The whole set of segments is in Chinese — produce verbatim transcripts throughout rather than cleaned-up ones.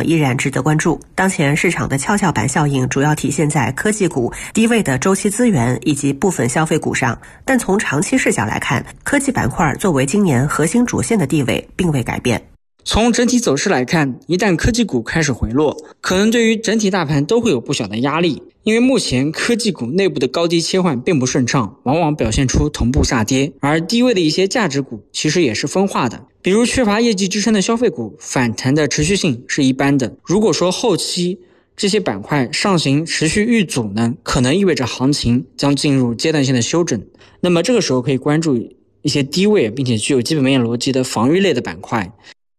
况依然值得关注。当前市场的跷跷板效应主要体现在科技股、低位的周期资源以及部分消费股上，但从长期视角来看，科技板块作为今年核心主线的地位并未改变。 从整体走势来看，一旦科技股开始回落，可能对于整体大盘都会有不小的压力，因为目前科技股内部的高低切换并不顺畅，往往表现出同步下跌，而低位的一些价值股其实也是分化的，比如缺乏业绩支撑的消费股，反弹的持续性是一般的。如果说后期这些板块上行持续遇阻呢，可能意味着行情将进入阶段性的休整，那么这个时候可以关注一些低位并且具有基本面逻辑的防御类的板块。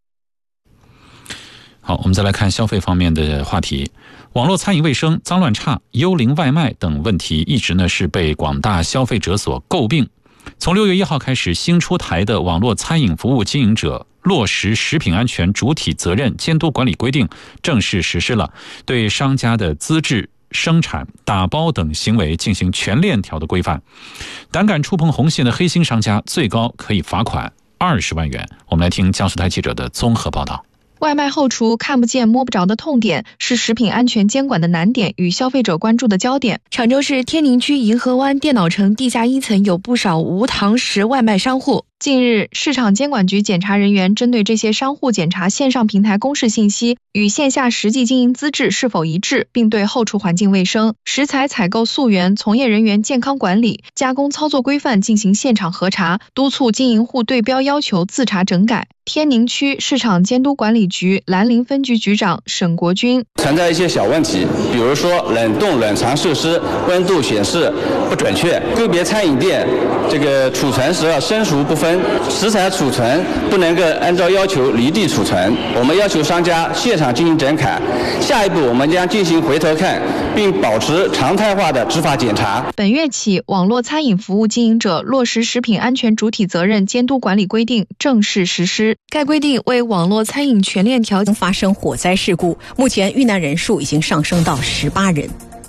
好，我们再来看消费方面的话题。网络餐饮卫生、脏乱差、幽灵外卖等问题一直呢是被广大消费者所诟病。从六月一号开始，新出台的网络餐饮服务经营者落实食品安全主体责任监督管理规定正式实施了，对商家的资质、生产、打包等行为进行全链条的规范。胆敢触碰红线的黑心商家，最高可以罚款二十万元。我们来听江苏台记者的综合报道。 外卖后厨看不见摸不着的痛点，是食品安全监管的难点与消费者关注的焦点。常州市天宁区颐和湾电脑城地下一层有不少无堂食外卖商户。近日，市场监管局检查人员针对这些商户检查线上平台公示信息与线下实际经营资质是否一致，并对后厨环境卫生、食材采购溯源、从业人员健康管理、加工操作规范进行现场核查，督促经营户对标要求自查整改。天宁区市场监督管理局兰陵分局局长沈国军： 存在一些小问题，比如说冷冻冷藏设施温度显示不准确，个别餐饮店这个储存时生熟不分，食材储存不能够按照要求离地储存。我们要求商家现场进行整改，下一步我们将进行回头看，并保持常态化的执法检查。 本月起，网络餐饮服务经营者落实食品安全主体责任监督管理规定正式实施。该规定为网络餐饮全链条发生火灾事故，目前遇难人数已经上升到十八人。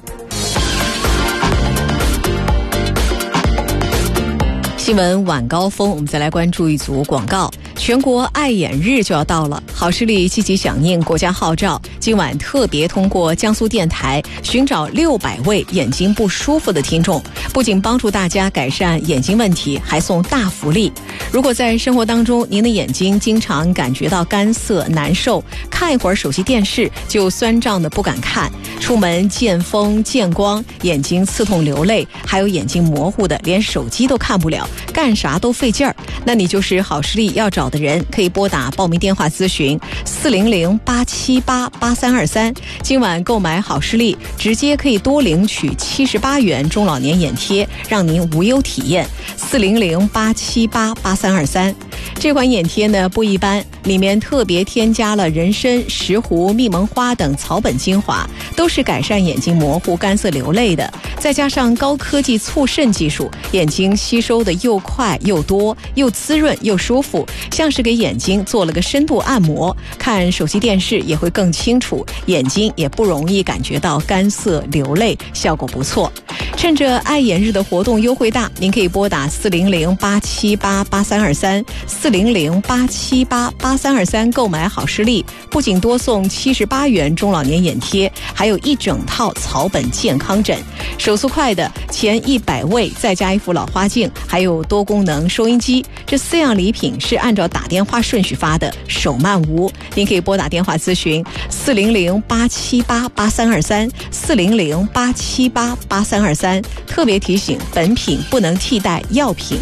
新闻晚高峰，我们再来关注一组广告。全国爱眼日就要到了，好视力积极响应国家号召，今晚特别通过江苏电台寻找六百位眼睛不舒服的听众，不仅帮助大家改善眼睛问题，还送大福利。如果在生活当中您的眼睛经常感觉到干涩难受，看一会儿手机电视就酸胀的不敢看，出门见风见光眼睛刺痛流泪，还有眼睛模糊的连手机都看不了，干啥都费劲儿，那你就是好视力要找的人，可以拨打报名电话咨询四零零八七八八三二三。今晚购买好视力，直接可以多领取七十八元中老年眼贴，让您无忧体验。四零零八七八八三二三。这款眼贴呢不一般，里面特别添加了人参、石斛、蜜蒙花等草本精华，都是改善眼睛模糊、干涩、流泪的。再加上高科技促渗技术，眼睛吸收的又快又多，又滋润又舒服，像是给眼睛做了个深度按摩。看手机电视也会更清楚，眼睛也不容易感觉到干涩流泪，效果不错。趁着爱眼日的活动优惠大，您可以拨打四零零八七八八三二三四零零八七八八三二三购买好视力，不仅多送七十八元中老年眼贴，还有一整套草本健康枕。手速快的前一百位再加一副老花镜，还有多功能收音机，这四样礼品是按照打电话顺序发的，手慢无。您可以拨打电话咨询四零零八七八八三二三四零零八七八八三二三。特别提醒，本品不能替代药品。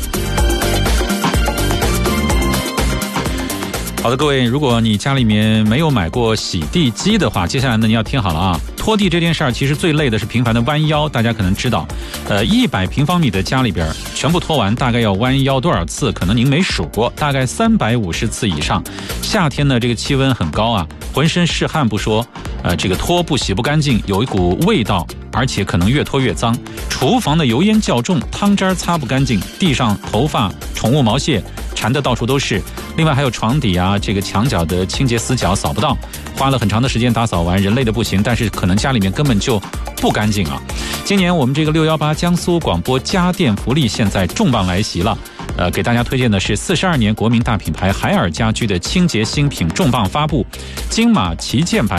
好的，各位，如果你家里面没有买过洗地机的话，接下来呢你要听好了啊！拖地这件事儿，其实最累的是频繁的弯腰，大家可能知道，呃，一百平方米的家里边全部拖完，大概要弯腰多少次？可能您没数过，大概三百五十次以上。夏天呢，这个气温很高啊，浑身是汗不说，呃，这个拖不洗不干净，有一股味道，而且可能越拖越脏。厨房的油烟较重，汤渣擦不干净，地上头发、宠物毛屑缠得到处都是。另外还有床底啊，这个墙角的清洁死角扫不到，花了很长的时间打扫完，人累的不行，但是可能家里面根本就不干净啊。今年我们这个六一八江苏广播家电福利现在重磅来袭了，呃，给大家推荐的是四十二年国民大品牌海尔家居的清洁新品重磅发布，金马旗舰版